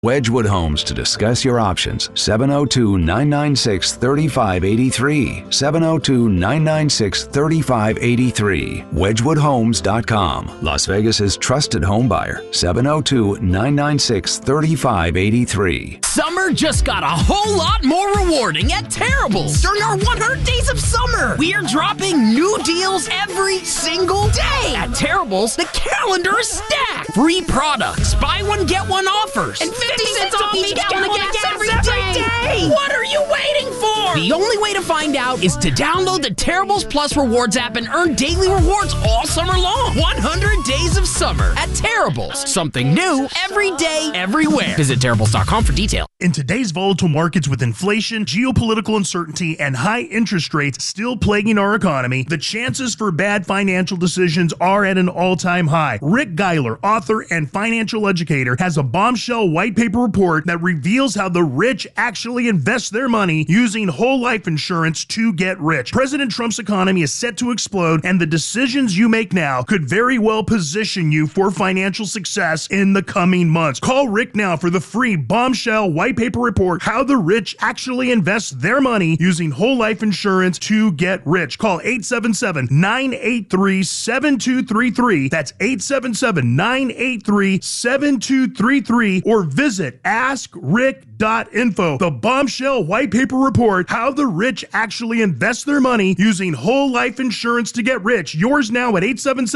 Wedgwood Homes to discuss your options. 702-996-3583. 702-996-3583. WedgwoodHomes.com. Las Vegas's trusted home buyer. 702-996-3583. Summer just got a whole lot more rewarding at Terrible's. During our 100 Days of Summer, we are dropping new deals every single day. At Terrible's, the calendar is stacked. Free products, buy one, get one offers, and 50 cents off each gallon of gas every day. What are you waiting for? The only way to find out is to download the Terrible's Plus Rewards app and earn daily rewards all summer long. 100 Days of Summer at Terrible's. Something new every day, everywhere. Visit Terrible's.com for details. In today's volatile markets with inflation, geopolitical uncertainty, and high interest rates still plaguing our economy, the chances for bad financial decisions are at an all-time high. Rick Geiler, author and financial educator, has a bombshell white paper report that reveals how the rich actually invest their money using whole life insurance to get rich. President Trump's economy is set to explode, and the decisions you make now could very well position you for financial success in the coming months. Call Rick now for the free bombshell white paper report, How the Rich Actually Invest Their Money Using Whole Life Insurance to Get Rich. Call 877-983-7233. That's 877-983-7233, or visit askrick.info. The bombshell white paper report, How the Rich Actually Invest Their Money Using Whole Life Insurance to Get Rich. Yours now at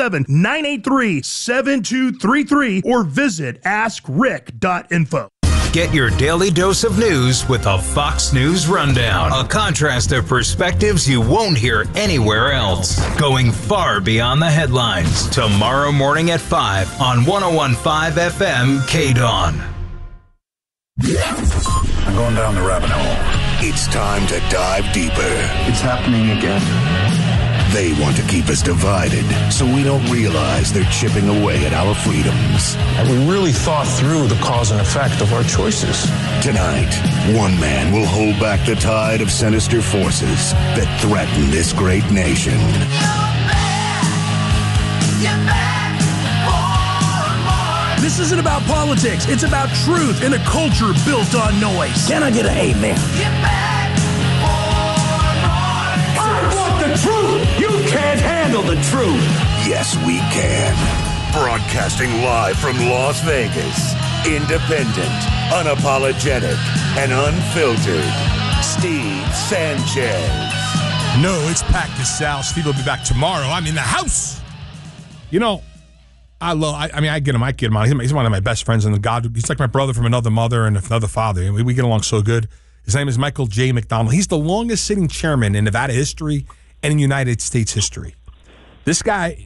877-983-7233, or visit askrick.info. Get your daily dose of news with a Fox News Rundown. A contrast of perspectives you won't hear anywhere else. Going far beyond the headlines. Tomorrow morning at 5 on 101.5 FM KDAWN. I'm going down the rabbit hole. It's time to dive deeper. It's happening again. They want to keep us divided so we don't realize they're chipping away at our freedoms. And we really thought through the cause and effect of our choices. Tonight, one man will hold back the tide of sinister forces that threaten this great nation. This isn't about politics. It's about truth in a culture built on noise. Can I get an amen? Truth. You can't handle the truth. Yes, we can. Broadcasting live from Las Vegas. Independent, unapologetic, and unfiltered. Steve Sanchez. No, it's packed as Sal. Steve will be back tomorrow. I'm in the house. You know, I get him. I get him on. He's one of my best friends in the God. He's like my brother from another mother and another father. We get along so good. His name is Michael J. McDonald. He's the longest sitting chairman in Nevada history and in United States history. This guy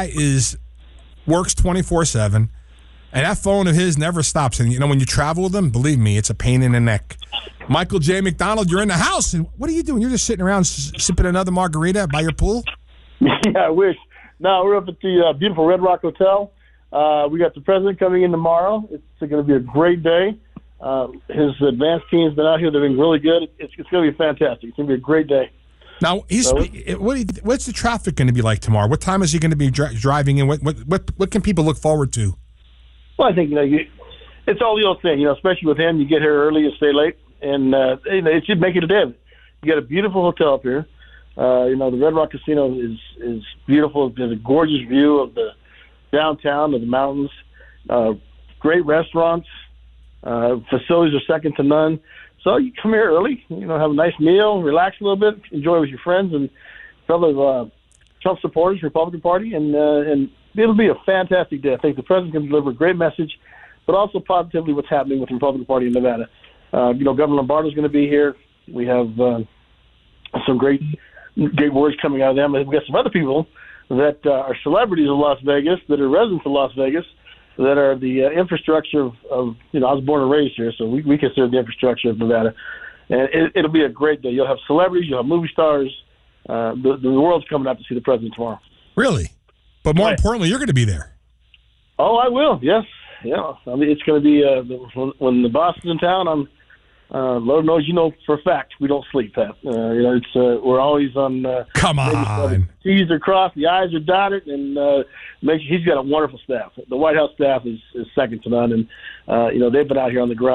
works 24/7, and that phone of his never stops. And you know, when you travel with him, believe me, it's a pain in the neck. Michael J. McDonald, you're in the house, and what are you doing? You're just sitting around sipping another margarita by your pool? Yeah, I wish. No, we're up at the beautiful Red Rock Hotel. We got the president coming in tomorrow. It's going to be a great day. His advanced team's been out here. They've been really good. It's going to be fantastic. It's going to be a great day. Now, what's the traffic going to be like tomorrow? What time is he going to be driving in? What can people look forward to? Well, I think it's all the old thing. Especially with him, you get here early and stay late, and it should make it a day. You got a beautiful hotel up here. The Red Rock Casino is beautiful. There's a gorgeous view of the downtown, of the mountains. Great restaurants. Facilities are second to none. So you come here early, have a nice meal, relax a little bit, enjoy with your friends and fellow Trump supporters, Republican Party, and it'll be a fantastic day. I think the president can deliver a great message, but also positively what's happening with the Republican Party in Nevada. Governor Lombardo's going to be here. We have some great words coming out of them. We've got some other people that are celebrities of Las Vegas, that are residents of Las Vegas, that are the infrastructure of I was born and raised here, so we consider the infrastructure of Nevada. And it'll be a great day. You'll have celebrities, you'll have movie stars. The world's coming out to see the president tomorrow. Really? But more importantly, you're going to be there. Oh, I will, yes. Yeah. I mean, it's going to be when the boss is in town, Lord knows for a fact we don't sleep, Pat. It's we're always on. Come on. T's are crossed, the I's are dotted, and make sure he's got a wonderful staff. The White House staff is second to none, and they've been out here on the ground.